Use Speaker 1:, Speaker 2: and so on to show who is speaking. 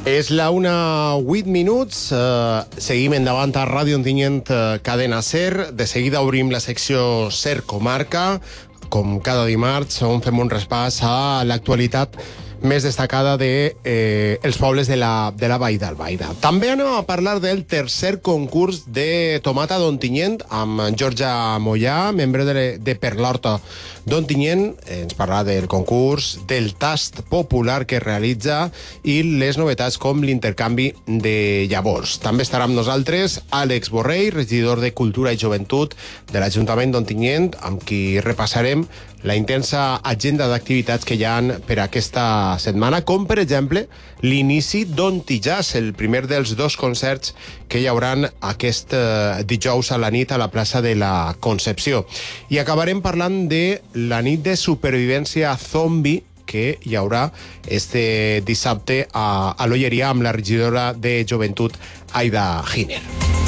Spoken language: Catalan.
Speaker 1: És la 1:08. Seguim endavant a Ràdio Ontinyent, Cadena SER. De seguida obrim la secció SER Comarca. Com cada dimarts, on fem un repàs a l'actualitat més destacada dels pobles de la Vall d'Albaida. També anem a parlar del tercer concurs de tomata d'Ontinyent amb Georgia Mollà, membre de Per l'Horta d'Ontinyent. Ens parlarà del concurs, del tast popular que realitza i les novetats com l'intercanvi de llavors. També estarà amb nosaltres Àlex Borrell, regidor de Cultura i Joventut de l'Ajuntament d'Ontinyent, amb qui repassarem la intensa agenda d'activitats que hi ha per aquesta setmana, com per exemple l'inici d'Ontijazz, el primer dels dos concerts que hi hauran aquest dijous a la nit a la plaça de la Concepció. I acabarem parlant de la nit de supervivència zombi que hi haurà este dissabte a l'Olleria amb la regidora de Joventut, Aida Giner.